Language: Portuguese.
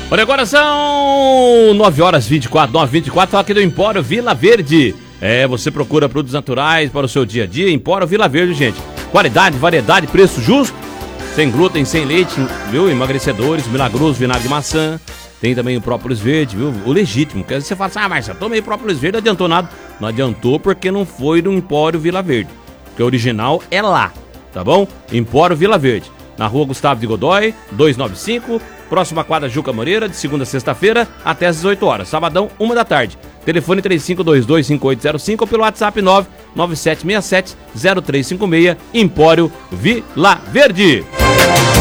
Olha, agora são 9h24, fala aqui do Empório Vila Verde. Você procura produtos naturais para o seu dia a dia, Empório Vila Verde, gente. Qualidade, variedade, preço justo, sem glúten, sem leite, viu? Emagrecedores, milagroso, vinagre de maçã. Tem também o própolis verde, viu? O legítimo. Quer dizer, você fala assim, Marcelo, tomei própolis verde, não adiantou nada. Não adiantou porque não foi do Empório Vila Verde. Porque o original é lá, tá bom? Empório Vila Verde. Na rua Gustavo de Godoy, 295, próxima à quadra Juca Moreira, de segunda a sexta-feira, até às 18 horas. Sabadão, 1 da tarde. Telefone 3522-5805 ou pelo WhatsApp 99767-0356, Empório Vila Verde.